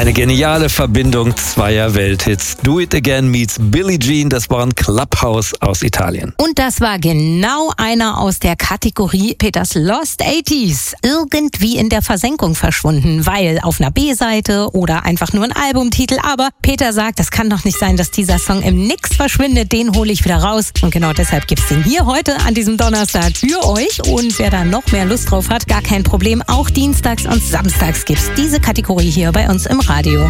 Eine geniale Verbindung zweier Welthits. Do It Again meets Billie Jean, das war ein Clubhouse aus Italien. Und das war genau einer aus der Kategorie Peters Lost 80s. Irgendwie in der Versenkung verschwunden, weil auf einer B-Seite oder einfach nur ein Albumtitel. Aber Peter sagt, das kann doch nicht sein, dass dieser Song im Nix verschwindet. Den hole ich wieder raus. Und genau deshalb gibt's den hier heute an diesem Donnerstag für euch. Und wer da noch mehr Lust drauf hat, gar kein Problem. Auch dienstags und samstags gibt's diese Kategorie hier bei uns im Radio.